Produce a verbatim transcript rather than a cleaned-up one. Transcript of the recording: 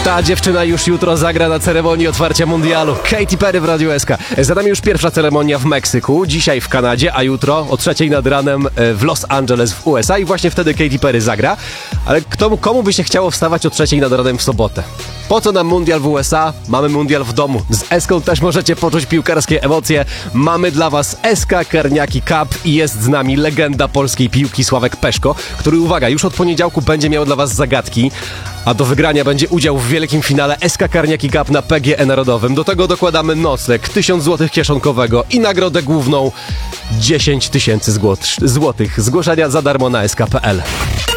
Ta dziewczyna już jutro zagra na ceremonii otwarcia mundialu. Katy Perry w Radiu S K. Za nami już pierwsza ceremonia w Meksyku, dzisiaj w Kanadzie, a jutro o trzeciej nad ranem w Los Angeles w U S A i właśnie wtedy Katy Perry zagra. Ale kto, komu by się chciało wstawać o trzeciej nad ranem w sobotę? Po co nam mundial w U S A? Mamy mundial w domu. Z Eską też możecie poczuć piłkarskie emocje. Mamy dla was S K Karniaki Cup i jest z nami legenda polskiej piłki Sławek Peszko, który, uwaga, już od poniedziałku będzie miał dla was zagadki, a do wygrania będzie udział w wielkim finale S K Karniaki Cup na P G E Narodowym. Do tego dokładamy nocleg, tysiąc złotych kieszonkowego i nagrodę główną dziesięć tysięcy złotych. Zgłoszenia za darmo na S K kropka P L.